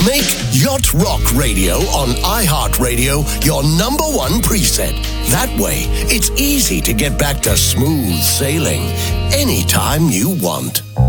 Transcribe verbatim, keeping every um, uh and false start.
Make Yacht Rock Radio on iHeartRadio your number one preset. That way, it's easy to get back to smooth sailing anytime you want.